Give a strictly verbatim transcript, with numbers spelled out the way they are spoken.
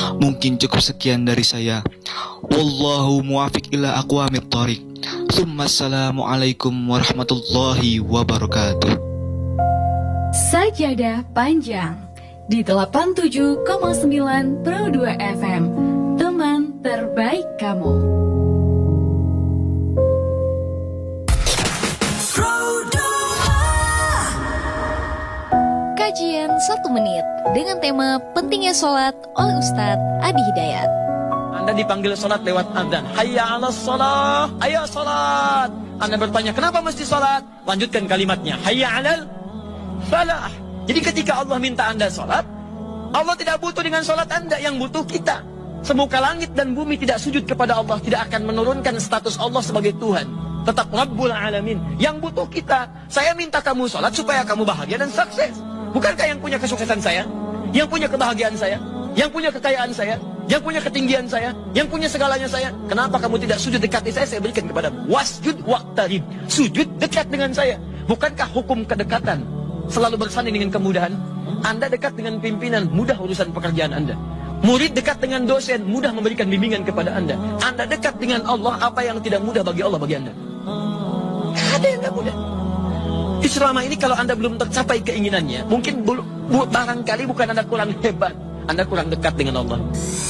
Mungkin cukup sekian dari saya. Wallahu muwafiq ila aqwamit thoriq. Assalamualaikum warahmatullahi wabarakatuh. Sajadah panjang di delapan puluh tujuh koma sembilan Pro dua F M, teman terbaik kamu. Kajian satu menit dengan tema pentingnya sholat oleh Ustadz Adi Hidayat. Anda dipanggil sholat lewat adzan. Hayya 'alas sholat, ayo sholat. Anda bertanya, kenapa mesti sholat? Lanjutkan kalimatnya. Hayya 'alal falah. Jadi ketika Allah minta Anda sholat, Allah tidak butuh dengan sholat Anda, yang butuh kita. Semoga langit dan bumi tidak sujud kepada Allah, tidak akan menurunkan status Allah sebagai Tuhan. Tetap Rabbul Alamin. Yang butuh kita. Saya minta kamu sholat supaya kamu bahagia dan sukses. Bukankah yang punya kesuksesan saya, yang punya kebahagiaan saya, yang punya kekayaan saya, yang punya ketinggian saya, yang punya segalanya saya? Kenapa kamu tidak sujud dekati saya? Saya berikan kepadamu. Wasjud waqtarib. Sujud dekat dengan saya. Bukankah hukum kedekatan selalu bersanding dengan kemudahan? Anda dekat dengan pimpinan, mudah urusan pekerjaan Anda. Murid dekat dengan dosen, mudah memberikan bimbingan kepada Anda. Anda dekat dengan Allah, apa yang tidak mudah bagi Allah bagi Anda? Ada yang tidak mudah. Selama ini kalau Anda belum tercapai keinginannya, mungkin bu, bu, barangkali bukan Anda kurang hebat, Anda kurang dekat dengan Allah.